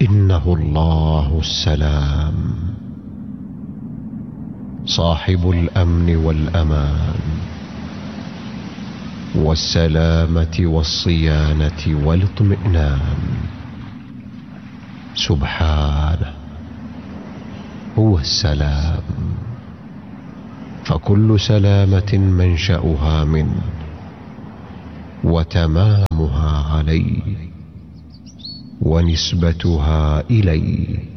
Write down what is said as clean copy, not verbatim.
إنه الله السلام، صاحب الأمن والأمان والسلامة والصيانة والاطمئنان. سبحانه هو السلام، فكل سلامة منشأها منه وتمامها عليه ونسبتها إليه.